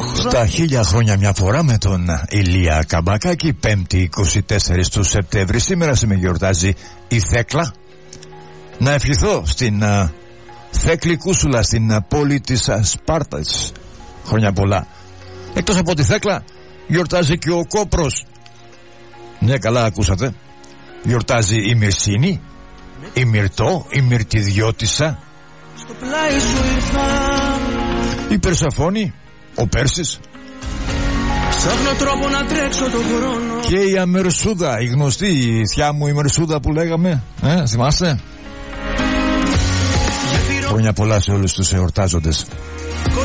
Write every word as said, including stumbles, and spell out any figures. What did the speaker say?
Στα χίλια χρόνια μια φορά με τον Ηλία Καμπακάκη, πέμπτη είκοσι τέσσερις του Σεπτέμβρη. Σήμερα σήμερα γιορτάζει η Θέκλα. Να ευχηθώ στην uh, Θέκλη Κούσουλα, στην uh, πόλη της uh, Σπάρτας. Χρόνια πολλά. Εκτός από τη Θέκλα γιορτάζει και ο Κόπρος. Ναι, καλά ακούσατε. Γιορτάζει η Μυρσίνη, η Μυρτώ, η Μυρτιδιώτισσα, η Περσαφόνη, ο Πέρσης. Ψάχνω τρόπο να τρέξω το χρόνο. Και η Αμερσούδα, η γνωστή, η θιά μου η Μερσούδα που λέγαμε. Ε, θυμάστε? Χρόνια πολλά σε όλους τους εορτάζοντες.